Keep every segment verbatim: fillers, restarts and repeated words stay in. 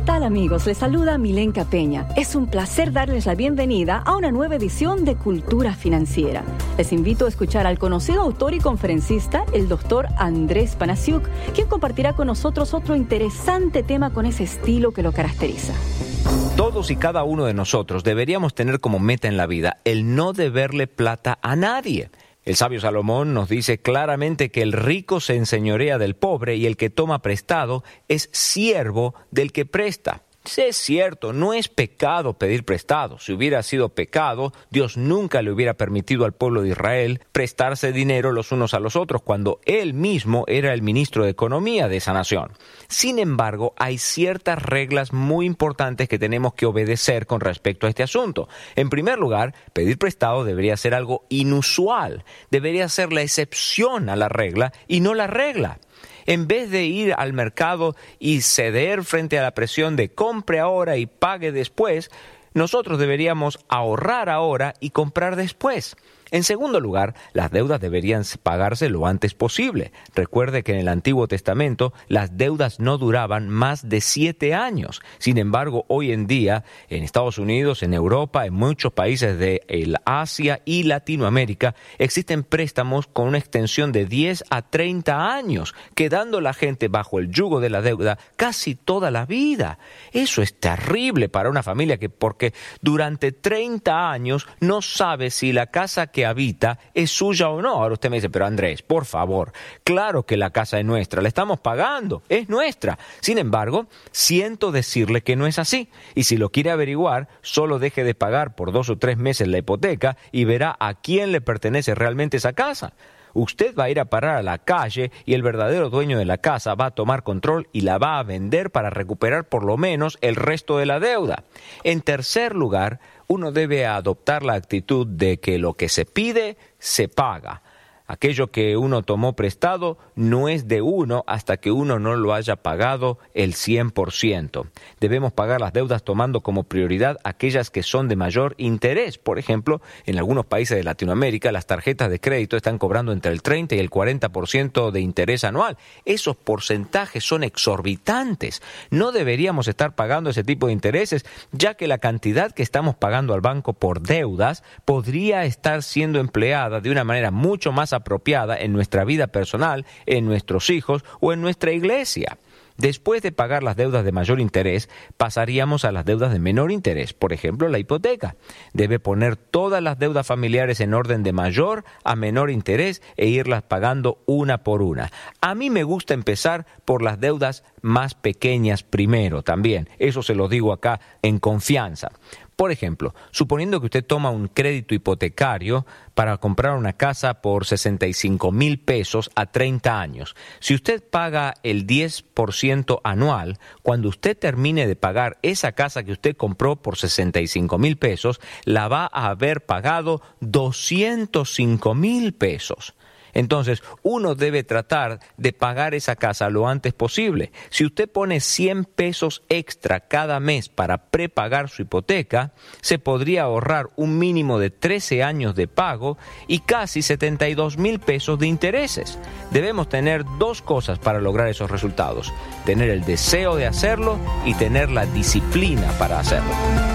tal, amigos? Les saluda Milenka Peña. Es un placer darles la bienvenida a una nueva edición de Cultura Financiera. Les invito a escuchar al conocido autor y conferencista, el doctor Andrés Panasiuk, quien compartirá con nosotros otro interesante tema con ese estilo que lo caracteriza. Todos y cada uno de nosotros deberíamos tener como meta en la vida el no deberle plata a nadie. El sabio Salomón nos dice claramente que el rico se enseñorea del pobre y el que toma prestado es siervo del que presta. Sí, es cierto, no es pecado pedir prestado. Si hubiera sido pecado, Dios nunca le hubiera permitido al pueblo de Israel prestarse dinero los unos a los otros cuando Él mismo era el ministro de Economía de esa nación. Sin embargo, hay ciertas reglas muy importantes que tenemos que obedecer con respecto a este asunto. En primer lugar, pedir prestado debería ser algo inusual. Debería ser la excepción a la regla y no la regla. En vez de ir al mercado y ceder frente a la presión de compre ahora y pague después, nosotros deberíamos ahorrar ahora y comprar después. En segundo lugar, las deudas deberían pagarse lo antes posible. Recuerde que en el Antiguo Testamento las deudas no duraban más de siete años. Sin embargo, hoy en día, en Estados Unidos, en Europa, en muchos países de Asia y Latinoamérica, existen préstamos con una extensión de diez a treinta años, quedando a la gente bajo el yugo de la deuda casi toda la vida. Eso es terrible para una familia que porque durante treinta años no sabe si la casa que que habita es suya o no. Ahora usted me dice, pero Andrés, por favor, claro que la casa es nuestra, la estamos pagando, es nuestra. Sin embargo, siento decirle que no es así. Y si lo quiere averiguar, solo deje de pagar por dos o tres meses la hipoteca y verá a quién le pertenece realmente esa casa. Usted va a ir a parar a la calle y el verdadero dueño de la casa va a tomar control y la va a vender para recuperar por lo menos el resto de la deuda. En tercer lugar, uno debe adoptar la actitud de que lo que se pide, se paga. Aquello que uno tomó prestado no es de uno hasta que uno no lo haya pagado el cien por ciento. Debemos pagar las deudas tomando como prioridad aquellas que son de mayor interés. Por ejemplo, en algunos países de Latinoamérica las tarjetas de crédito están cobrando entre el treinta y el cuarenta por ciento de interés anual. Esos porcentajes son exorbitantes. No deberíamos estar pagando ese tipo de intereses, ya que la cantidad que estamos pagando al banco por deudas podría estar siendo empleada de una manera mucho más apropiada en nuestra vida personal, en nuestros hijos o en nuestra iglesia. Después de pagar las deudas de mayor interés, pasaríamos a las deudas de menor interés, por ejemplo, la hipoteca. Debe poner todas las deudas familiares en orden de mayor a menor interés e irlas pagando una por una. A mí me gusta empezar por las deudas más pequeñas primero también. Eso se lo digo acá en confianza. Por ejemplo, suponiendo que usted toma un crédito hipotecario para comprar una casa por sesenta y cinco mil pesos a treinta años. Si usted paga el diez por ciento anual, cuando usted termine de pagar esa casa que usted compró por sesenta y cinco mil pesos, la va a haber pagado doscientos cinco mil pesos. Entonces, uno debe tratar de pagar esa casa lo antes posible. Si usted pone cien pesos extra cada mes para prepagar su hipoteca, se podría ahorrar un mínimo de trece años de pago y casi setenta y dos mil pesos de intereses. Debemos tener dos cosas para lograr esos resultados: tener el deseo de hacerlo y tener la disciplina para hacerlo.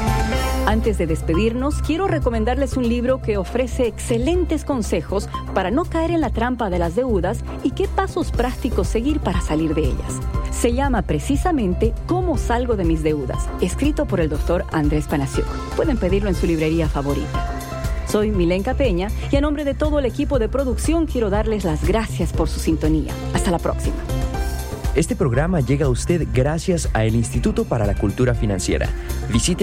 Antes de despedirnos, quiero recomendarles un libro que ofrece excelentes consejos para no caer en la trampa de las deudas y qué pasos prácticos seguir para salir de ellas. Se llama precisamente ¿Cómo salgo de mis deudas?, escrito por el doctor Andrés Panasiuk. Pueden pedirlo en su librería favorita. Soy Milenka Peña y a nombre de todo el equipo de producción quiero darles las gracias por su sintonía. Hasta la próxima. Este programa llega a usted gracias a el Instituto para la Cultura Financiera. Visite